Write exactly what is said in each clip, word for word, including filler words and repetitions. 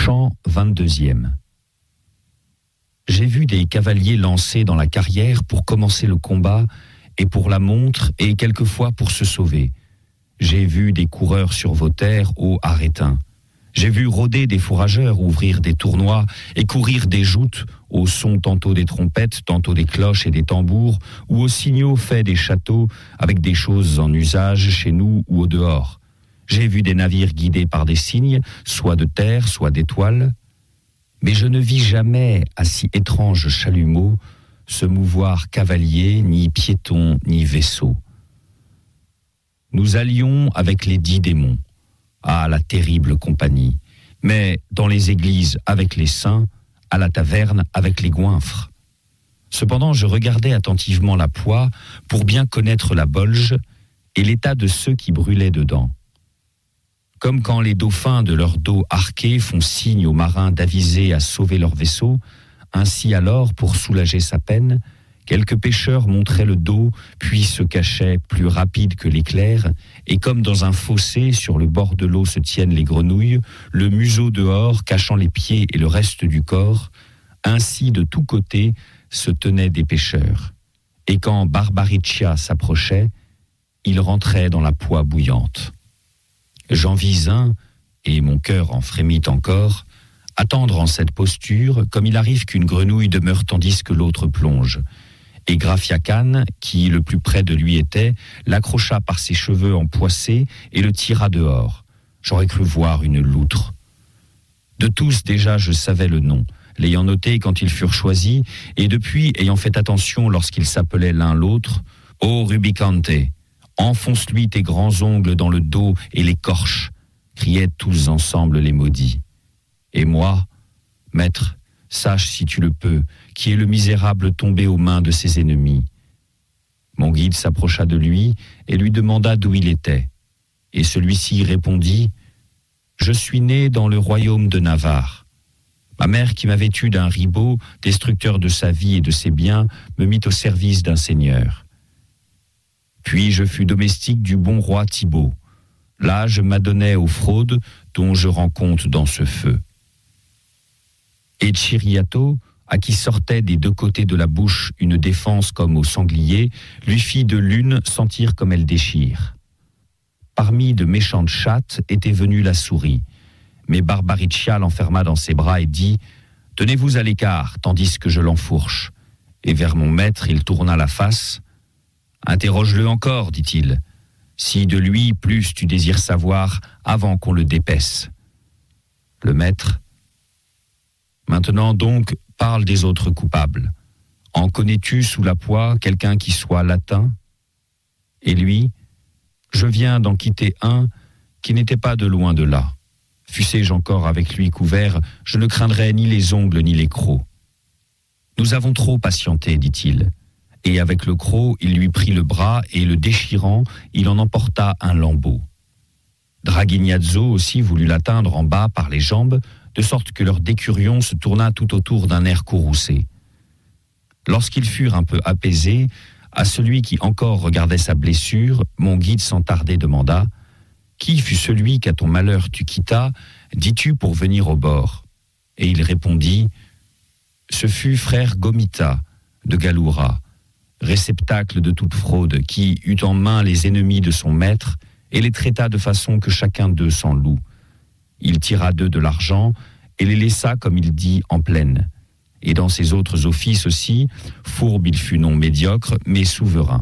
Chant vingt-deuxième. J'ai vu des cavaliers lancés dans la carrière pour commencer le combat et pour la montre et quelquefois pour se sauver. J'ai vu des coureurs sur vos terres, ô Arétins. J'ai vu rôder des fourrageurs, ouvrir des tournois et courir des joutes au son tantôt des trompettes, tantôt des cloches et des tambours, ou aux signaux faits des châteaux avec des choses en usage chez nous ou au dehors. J'ai vu des navires guidés par des signes, soit de terre, soit d'étoiles. Mais je ne vis jamais à si étrange chalumeau se mouvoir cavalier, ni piéton, ni vaisseau. Nous allions avec les dix démons. Ah, la terrible compagnie. Mais dans les églises avec les saints, à la taverne avec les goinfres. Cependant, je regardais attentivement la poix pour bien connaître la bolge et l'état de ceux qui brûlaient dedans. Comme quand les dauphins de leur dos arqué font signe aux marins d'aviser à sauver leur vaisseau, ainsi alors, pour soulager sa peine, quelques pêcheurs montraient le dos, puis se cachaient plus rapides que l'éclair, et comme dans un fossé, sur le bord de l'eau se tiennent les grenouilles, le museau dehors, cachant les pieds et le reste du corps, ainsi de tous côtés se tenaient des pêcheurs. Et quand Barbariccia s'approchait, il rentrait dans la poix bouillante. J'en vis un, et mon cœur en frémit encore, attendre en cette posture, comme il arrive qu'une grenouille demeure tandis que l'autre plonge. Et Graphiacane, qui le plus près de lui était, l'accrocha par ses cheveux empoissés et le tira dehors. J'aurais cru voir une loutre. De tous déjà je savais le nom, l'ayant noté quand ils furent choisis, et depuis ayant fait attention lorsqu'ils s'appelaient l'un l'autre, « Ô Rubicante, enfonce-lui tes grands ongles dans le dos et l'écorche !» criaient tous ensemble les maudits. Et moi, maître, sache si tu le peux, qui est le misérable tombé aux mains de ses ennemis. Mon guide s'approcha de lui et lui demanda d'où il était. Et celui-ci répondit, « Je suis né dans le royaume de Navarre. Ma mère qui m'a vêtu d'un ribot, destructeur de sa vie et de ses biens, me mit au service d'un seigneur. Puis je fus domestique du bon roi Thibaut. Là, je m'adonnais aux fraudes dont je rends compte dans ce feu. » Et Chiriato, à qui sortait des deux côtés de la bouche une défense comme au sanglier, lui fit de l'une sentir comme elle déchire. Parmi de méchantes chattes était venue la souris, mais Barbariccia l'enferma dans ses bras et dit « Tenez-vous à l'écart, tandis que je l'enfourche. » Et vers mon maître, il tourna la face. « Interroge-le encore, dit-il, si de lui plus tu désires savoir avant qu'on le dépaisse. » Le maître, « Maintenant donc, parle des autres coupables. En connais-tu sous la poix quelqu'un qui soit latin ? » Et lui, « Je viens d'en quitter un qui n'était pas de loin de là. Fussé-je encore avec lui couvert, je ne craindrais ni les ongles ni les crocs. Nous avons trop patienté, dit-il. Et avec le croc, il lui prit le bras et le déchirant, il en emporta un lambeau. Draguignazzo aussi voulut l'atteindre en bas par les jambes, de sorte que leur décurion se tourna tout autour d'un air courroucé. Lorsqu'ils furent un peu apaisés, à celui qui encore regardait sa blessure, mon guide sans tarder demanda « Qui fut celui qu'à ton malheur tu quittas, dis-tu pour venir au bord ?» Et il répondit « Ce fut frère Gomita de Galoura, réceptacle de toute fraude, qui eut en main les ennemis de son maître et les traita de façon que chacun d'eux s'en loue. Il tira d'eux de l'argent et les laissa, comme il dit, en pleine. Et dans ses autres offices aussi, fourbe il fut non médiocre, mais souverain.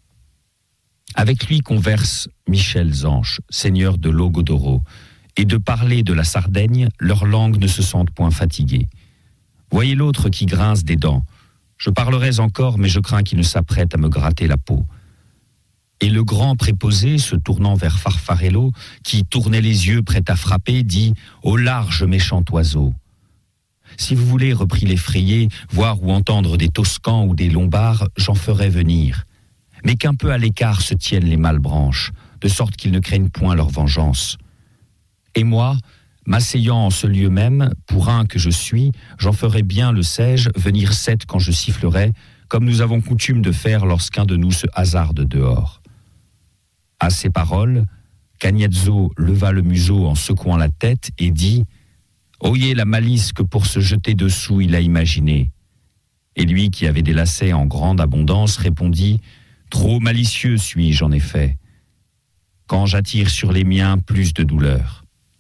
Avec lui converse Michel Zanche, seigneur de Logodoro, et de parler de la Sardaigne, leurs langues ne se sentent point fatiguées. Voyez l'autre qui grince des dents. Je parlerais encore, mais je crains qu'il ne s'apprête à me gratter la peau. » Et le grand préposé, se tournant vers Farfarello, qui tournait les yeux prêt à frapper, dit « Au large, méchant oiseau !» Si vous voulez, reprit l'effrayé, voir ou entendre des Toscans ou des Lombards, j'en ferai venir. Mais qu'un peu à l'écart se tiennent les malbranches, de sorte qu'ils ne craignent point leur vengeance. Et moi, m'asseyant en ce lieu même, pour un que je suis, j'en ferai bien, le sais-je, venir sept quand je sifflerai, comme nous avons coutume de faire lorsqu'un de nous se hasarde dehors. À ces paroles, Cagnazzo leva le museau en secouant la tête et dit « Oyez la malice que pour se jeter dessous il a imaginée. Et lui qui avait des lacets en grande abondance répondit « Trop malicieux suis-je en effet, quand j'attire sur les miens plus de douleur. »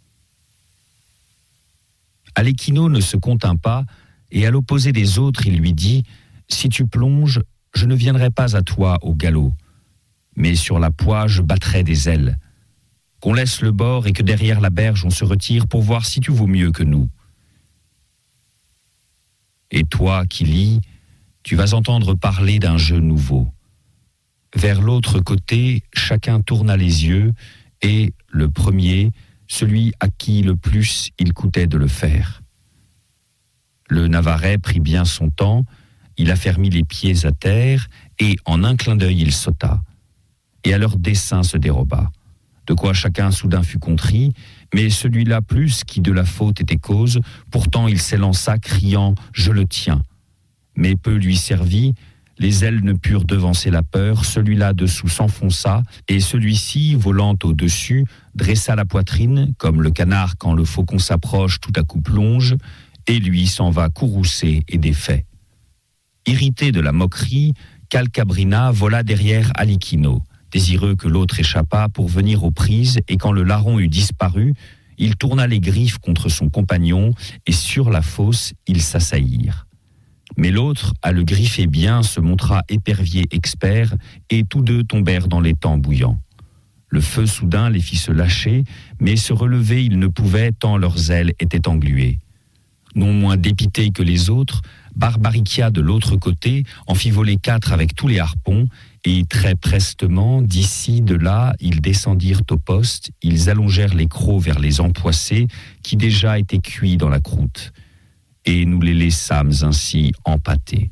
Aléchino ne se contint pas, et à l'opposé des autres, il lui dit « Si tu plonges, je ne viendrai pas à toi au galop, mais sur la poix je battrai des ailes. Qu'on laisse le bord et que derrière la berge on se retire pour voir si tu vaux mieux que nous. Et toi qui lis, tu vas entendre parler d'un jeu nouveau. Vers l'autre côté, chacun tourna les yeux, et le premier, celui à qui le plus il coûtait de le faire. Le Navarrais prit bien son temps, il affermit les pieds à terre, et en un clin d'œil il sauta. Et à leur dessein se déroba. De quoi chacun soudain fut contrit, mais celui-là plus qui de la faute était cause, pourtant il s'élança criant « Je le tiens ». Mais peu lui servit, les ailes ne purent devancer la peur, celui-là dessous s'enfonça, et celui-ci, volant au-dessus, dressa la poitrine, comme le canard quand le faucon s'approche tout à coup plonge, et lui s'en va courroucé et défait. Irrité de la moquerie, Calcabrina vola derrière Aléchino, désireux que l'autre échappât pour venir aux prises, et quand le larron eut disparu, il tourna les griffes contre son compagnon, et sur la fosse, ils s'assaillirent. Mais l'autre, à le griffer bien, se montra épervier expert, et tous deux tombèrent dans l'étang bouillant. Le feu soudain les fit se lâcher, mais se relever ils ne pouvaient, tant leurs ailes étaient engluées. Non moins dépités que les autres, Barbaricia de l'autre côté en fit voler quatre avec tous les harpons, et très prestement, d'ici, de là, ils descendirent au poste, ils allongèrent les crocs vers les empoissés, qui déjà étaient cuits dans la croûte, et nous les laissâmes ainsi empâtés.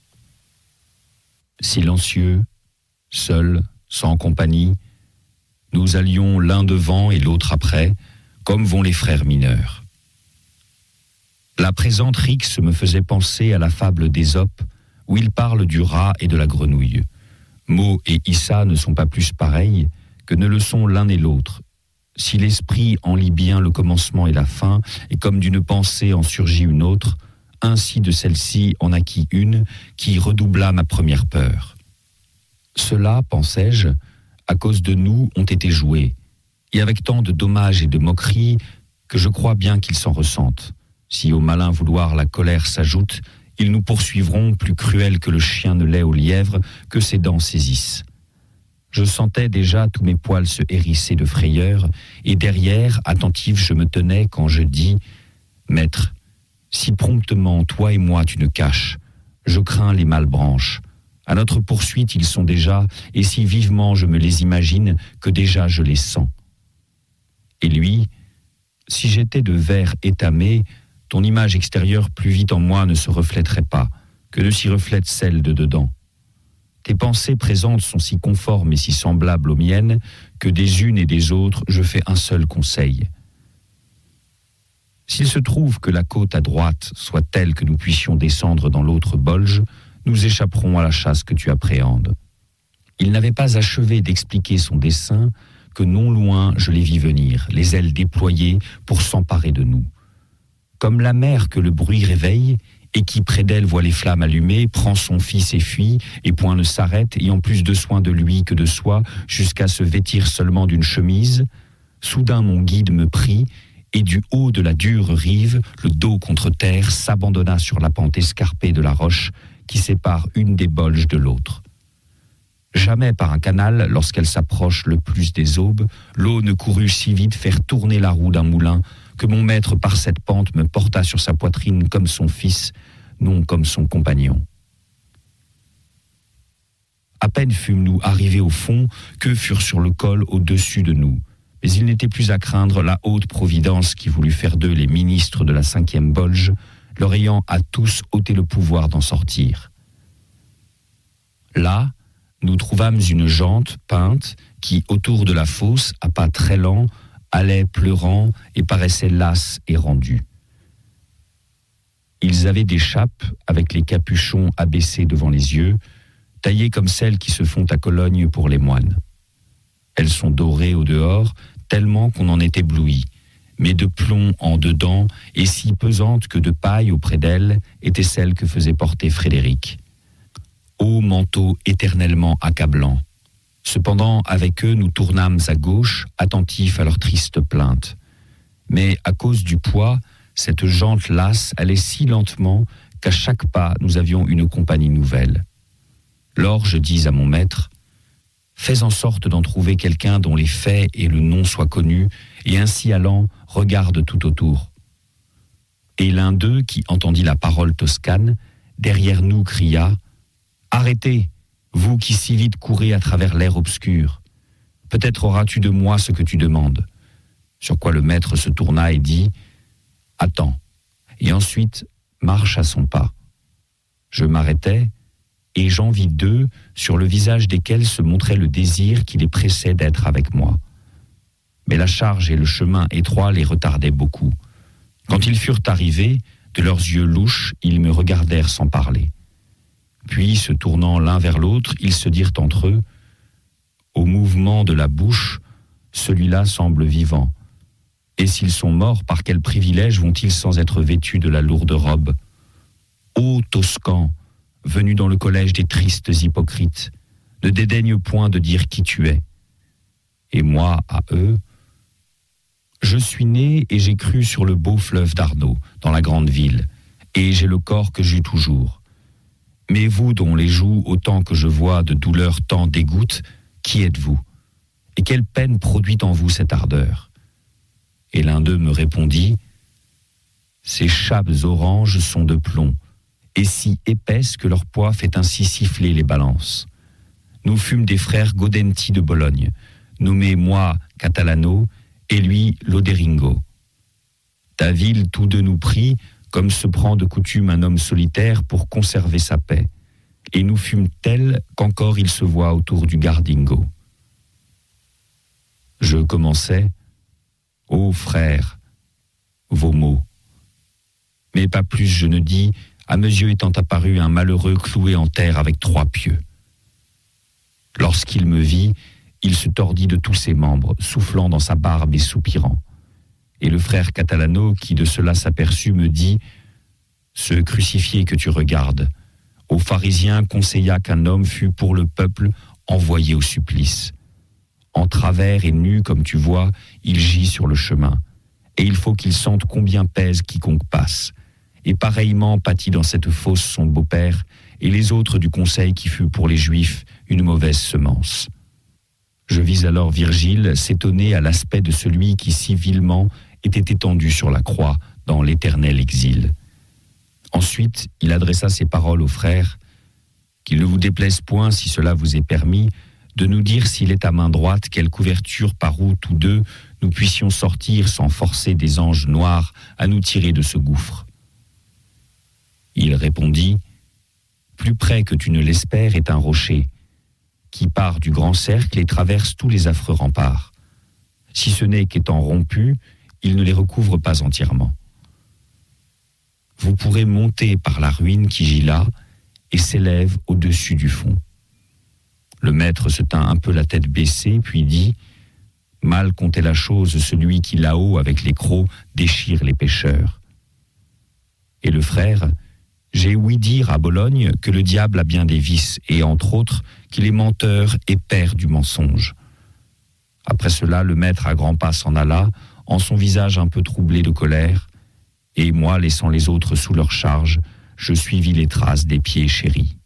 Silencieux, seuls, sans compagnie, nous allions l'un devant et l'autre après, comme vont les frères mineurs. La présente rixe me faisait penser à la fable d'Ésope, où il parle du rat et de la grenouille. Mo et Issa ne sont pas plus pareils que ne le sont l'un et l'autre. Si l'esprit en lit bien le commencement et la fin, et comme d'une pensée en surgit une autre, ainsi de celle-ci en acquit une qui redoubla ma première peur. Cela, pensais-je, à cause de nous ont été joués, et avec tant de dommages et de moqueries que je crois bien qu'ils s'en ressentent. Si au malin vouloir la colère s'ajoute, ils nous poursuivront plus cruels que le chien ne l'est au lièvre, que ses dents saisissent. Je sentais déjà tous mes poils se hérisser de frayeur, et derrière, attentif, je me tenais quand je dis « Maître, si promptement, toi et moi, tu ne caches, je crains les malbranches. À notre poursuite, ils sont déjà, et si vivement je me les imagine, que déjà je les sens. Et lui, si j'étais de verre étamé, ton image extérieure plus vite en moi ne se reflèterait pas, que ne s'y reflète celle de dedans. Tes pensées présentes sont si conformes et si semblables aux miennes, que des unes et des autres, je fais un seul conseil. S'il se trouve que la côte à droite soit telle que nous puissions descendre dans l'autre bolge, nous échapperons à la chasse que tu appréhendes. Il n'avait pas achevé d'expliquer son dessein, que non loin je les vis venir, les ailes déployées pour s'emparer de nous. Comme la mère que le bruit réveille, et qui près d'elle voit les flammes allumées, prend son fils et fuit, et point ne s'arrête, ayant plus de soin de lui que de soi, jusqu'à se vêtir seulement d'une chemise, soudain mon guide me prit, et du haut de la dure rive, le dos contre terre, s'abandonna sur la pente escarpée de la roche, qui sépare une des bolges de l'autre. Jamais par un canal, lorsqu'elle s'approche le plus des aubes, l'eau ne courut si vite faire tourner la roue d'un moulin, que mon maître par cette pente me porta sur sa poitrine comme son fils, non comme son compagnon. À peine fûmes-nous arrivés au fond, qu'eux furent sur le col au-dessus de nous. Mais il n'était plus à craindre la haute providence qui voulut faire d'eux les ministres de la cinquième bolge, leur ayant à tous ôté le pouvoir d'en sortir. Là, nous trouvâmes une jante peinte qui, autour de la fosse, à pas très lents, allait pleurant et paraissait lasse et rendue. Ils avaient des chapes avec les capuchons abaissés devant les yeux, taillées comme celles qui se font à Cologne pour les moines. Elles sont dorées au dehors, tellement qu'on en est ébloui, mais de plomb en dedans, et si pesante que de paille auprès d'elle était celle que faisait porter Frédéric. Ô manteau éternellement accablant. Cependant, avec eux, nous tournâmes à gauche, attentifs à leur triste plainte. Mais à cause du poids, cette jante lasse allait si lentement qu'à chaque pas, nous avions une compagnie nouvelle. Lors, je dis à mon maître, « Fais en sorte d'en trouver quelqu'un dont les faits et le nom soient connus, et ainsi allant, regarde tout autour. » Et l'un d'eux, qui entendit la parole toscane, derrière nous cria, « Arrêtez, vous qui si vite courez à travers l'air obscur. Peut-être auras-tu de moi ce que tu demandes. » Sur quoi le maître se tourna et dit, « Attends. » Et ensuite marche à son pas. Je m'arrêtai, et j'en vis deux sur le visage desquels se montrait le désir qui les pressait d'être avec moi. Mais la charge et le chemin étroit les retardaient beaucoup. Quand ils furent arrivés, de leurs yeux louches, ils me regardèrent sans parler. Puis, se tournant l'un vers l'autre, ils se dirent entre eux, « Au mouvement de la bouche, celui-là semble vivant. Et s'ils sont morts, par quel privilège vont-ils sans être vêtus de la lourde robe? Ô Toscan, venu dans le collège des tristes hypocrites, ne dédaigne point de dire qui tu es. Et moi, à eux, je suis né et j'ai cru sur le beau fleuve d'Arno, dans la grande ville, et j'ai le corps que j'eus toujours. Mais vous, dont les joues, autant que je vois de douleur tant dégoûtent, qui êtes-vous? Et quelle peine produit en vous cette ardeur? Et l'un d'eux me répondit, « Ces chapes oranges sont de plomb, et si épaisses que leur poids fait ainsi siffler les balances. Nous fûmes des frères Gaudenti de Bologne, nommés moi Catalano, et lui Loderingo. Ta ville tous deux nous prit, comme se prend de coutume un homme solitaire pour conserver sa paix, et nous fûmes tels qu'encore il se voit autour du Gardingo. » Je commençais, « Ô frères, vos mots. » Mais pas plus je ne dis, à mes yeux étant apparu un malheureux cloué en terre avec trois pieux. Lorsqu'il me vit, il se tordit de tous ses membres, soufflant dans sa barbe et soupirant. Et le frère Catalano, qui de cela s'aperçut, me dit, « Ce crucifié que tu regardes, aux pharisiens conseilla qu'un homme fût pour le peuple envoyé au supplice. En travers et nu, comme tu vois, il gît sur le chemin, et il faut qu'il sente combien pèse quiconque passe. Et pareillement pâtit dans cette fosse son beau-père, et les autres du conseil qui fut pour les Juifs une mauvaise semence. » Je vis alors Virgile s'étonner à l'aspect de celui qui si vilement était étendu sur la croix dans l'éternel exil. Ensuite, il adressa ces paroles aux frères, « Qu'il ne vous déplaise point, si cela vous est permis, de nous dire s'il est à main droite quelle couverture par où tous deux nous puissions sortir sans forcer des anges noirs à nous tirer de ce gouffre. » Il répondit, « Plus près que tu ne l'espères est un rocher, qui part du grand cercle et traverse tous les affreux remparts. Si ce n'est qu'étant rompu, il ne les recouvre pas entièrement. Vous pourrez monter par la ruine qui gît là et s'élève au-dessus du fond. » Le maître se tint un peu la tête baissée, puis dit, « Mal comptait la chose celui qui là-haut, avec les crocs, déchire les pêcheurs. » Et le frère, « J'ai ouï dire à Bologne que le diable a bien des vices, et entre autres, qu'il est menteur et père du mensonge. » Après cela, le maître à grands pas s'en alla, en son visage un peu troublé de colère, et moi, laissant les autres sous leur charge, je suivis les traces des pieds chéris.